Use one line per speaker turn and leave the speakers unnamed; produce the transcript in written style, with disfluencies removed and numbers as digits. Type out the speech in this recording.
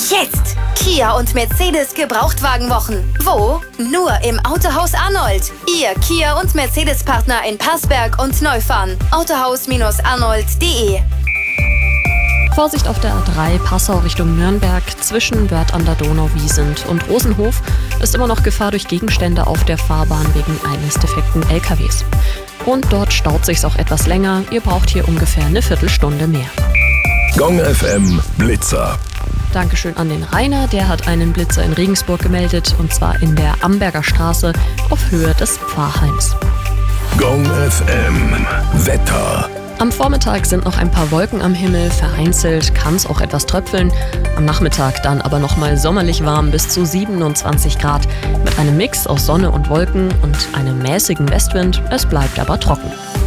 Jetzt! Kia und Mercedes Gebrauchtwagenwochen. Wo? Nur im Autohaus Arnold. Ihr Kia und Mercedes-Partner in Passberg und Neufahren. Autohaus-arnold.de.
Vorsicht auf der A3 Passau Richtung Nürnberg zwischen Wörth an der Donau, Wiesent und Rosenhof ist immer noch Gefahr durch Gegenstände auf der Fahrbahn wegen eines defekten LKWs. Und dort staut sich's auch etwas länger. Ihr braucht hier ungefähr eine Viertelstunde mehr.
Gong FM Blitzer.
Dankeschön an den Rainer, der hat einen Blitzer in Regensburg gemeldet, und zwar in der Amberger Straße auf Höhe des Pfarrheims.
Gong FM Wetter.
Am Vormittag sind noch ein paar Wolken am Himmel, vereinzelt kann es auch etwas tröpfeln. Am Nachmittag dann aber nochmal sommerlich warm bis zu 27 Grad mit einem Mix aus Sonne und Wolken und einem mäßigen Westwind. Es bleibt aber trocken.